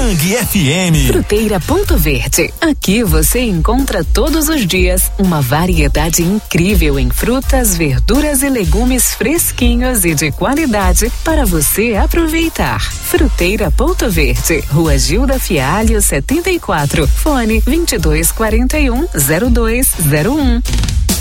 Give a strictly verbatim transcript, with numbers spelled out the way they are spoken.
Bang F M. Fruteira Ponto Verde. Aqui você encontra todos os dias uma variedade incrível em frutas, verduras e legumes fresquinhos e de qualidade para você aproveitar. Fruteira Ponto Verde, Rua Gilda Fialho setenta e quatro, fone vinte e dois quarenta e um, zero dois zero um.